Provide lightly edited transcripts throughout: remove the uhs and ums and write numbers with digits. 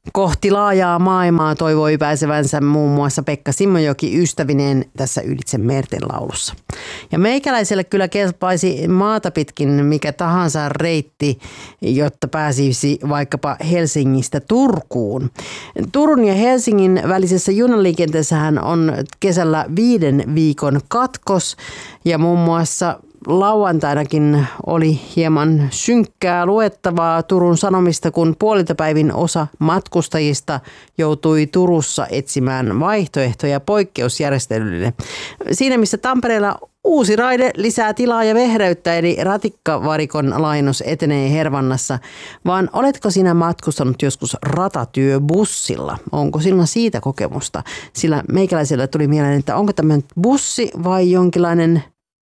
Kohti laajaa maailmaa toivoi pääsevänsä muun muassa Pekka Simojoki ystävineen tässä Ylitse merten laulussa. Ja meikäläiselle kyllä kelpaisi maata pitkin mikä tahansa reitti, jotta pääsisi vaikkapa Helsingistä Turkuun. Turun ja Helsingin välisessä junaliikenteessähän on kesällä 5 viikon katkos ja muun muassa lauantainakin oli hieman synkkää luettavaa Turun Sanomista, kun puoliltapäivin osa matkustajista joutui Turussa etsimään vaihtoehtoja poikkeusjärjestelyille. Siinä missä Tampereella uusi raide lisää tilaa ja vehreyttä, eli ratikkavarikon lainos etenee Hervannassa, vaan oletko sinä matkustanut joskus ratatyöbussilla? Onko sinulla siitä kokemusta? Sillä meikäläisellä tuli mieleen, että onko tämä bussi vai jonkinlainen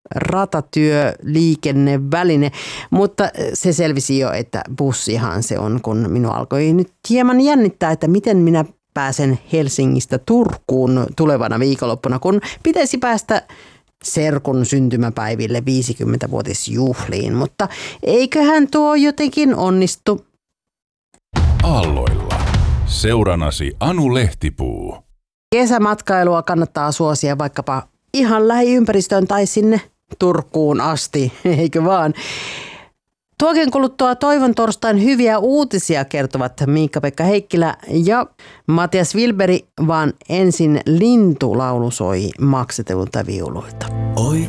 ratatyöliikenneväline, mutta se selvisi jo, että bussihan se on, kun minua alkoi nyt hieman jännittää, että miten minä pääsen Helsingistä Turkuun tulevana viikonloppuna, kun pitäisi päästä serkun syntymäpäiville 50-vuotisjuhliin, mutta eiköhän tuo jotenkin onnistu. Aalloilla. Seuranasi Anu Lehtipuu. Kesämatkailua kannattaa suosia vaikkapa ihan lähiympäristöön tai sinne Turkuun asti, eikö vaan? Tuokin kuluttua toivon torstain hyviä uutisia kertovat Miikka-Pekka Heikkilä ja Matias Wilberi, vaan ensin lintulaulu soi maksetelulta viuluilta. Oi